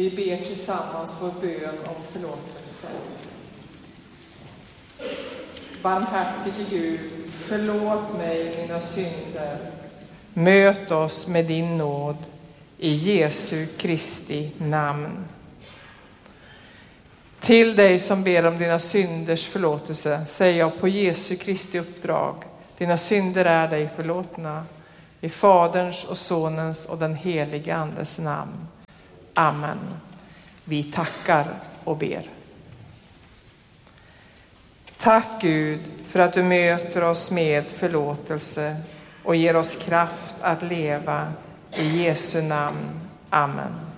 Vi ber tillsammans vår bön om förlåtelse. Barmhärtige Gud, förlåt mig mina synder. Möt oss med din nåd. I Jesu Kristi namn. Till dig som ber om dina synders förlåtelse säger jag på Jesu Kristi uppdrag: dina synder är dig förlåtna. I Faderns och Sonens och den helige Andes namn. Amen. Vi tackar och ber. Tack Gud för att du möter oss med förlåtelse och ger oss kraft att leva. I Jesu namn. Amen.